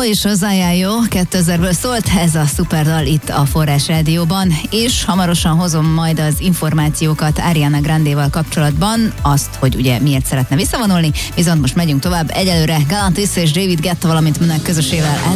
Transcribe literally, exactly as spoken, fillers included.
és Hozzájárjó kétezrből szólt, ez a szuperdal itt a Forrás Rádióban, és hamarosan hozom majd az információkat Ariana Grandéval kapcsolatban, azt, hogy ugye miért szeretne visszavonulni, viszont most megyünk tovább egyelőre Galantis és David Guetta, valamint Mnek közösével.